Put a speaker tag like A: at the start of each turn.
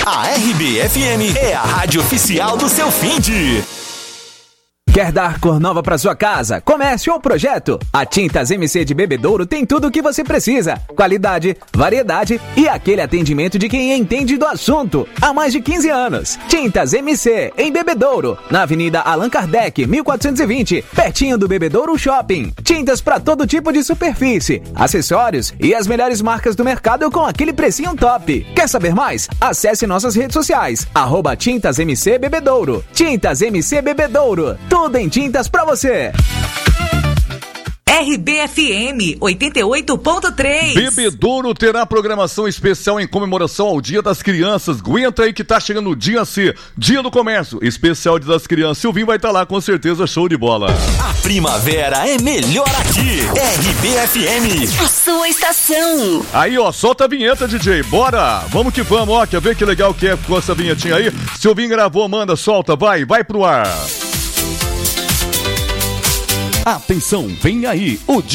A: A RBFM é a rádio oficial do seu finde.
B: Quer dar cor nova para sua casa, comércio ou projeto? A Tintas MC de Bebedouro tem tudo o que você precisa. Qualidade, variedade e aquele atendimento de quem entende do assunto. Há mais de 15 anos. Tintas MC, em Bebedouro, na Avenida Allan Kardec, 1420, pertinho do Bebedouro Shopping. Tintas para todo tipo de superfície, acessórios e as melhores marcas do mercado com aquele precinho top. Quer saber mais? Acesse nossas redes sociais, @TintasMC Bebedouro. Tintas MC Bebedouro. Tudo em tintas pra você.
C: RBFM 88.3.
D: Bebedouro terá programação especial em comemoração ao Dia das Crianças. Aguenta aí que tá chegando o Dia C, Dia do Comércio, especial Dia das Crianças. Silvinho vai estar lá, com certeza, show de bola.
A: A primavera é melhor aqui. RBFM,
E: a sua estação.
D: Aí, ó, solta a vinheta, DJ. Bora! Vamos que vamos, ó. Quer ver que legal que é com essa vinhetinha aí? Silvinho gravou, manda, solta, vai pro ar.
A: Atenção, vem aí o